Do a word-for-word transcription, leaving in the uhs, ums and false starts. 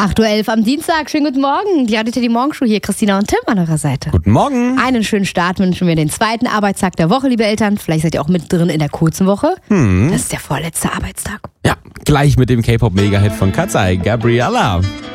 acht Uhr elf am Dienstag. Schönen guten Morgen. Die Radio die Morgenshow hier. Christina und Tim an eurer Seite. Guten Morgen. Einen schönen Start wünschen wir den zweiten Arbeitstag der Woche, liebe Eltern. Vielleicht seid ihr auch mit drin in der kurzen Woche. Hm. Das ist der vorletzte Arbeitstag. Ja, gleich mit dem K-Pop-Mega-Hit von Katsai, Gabriella.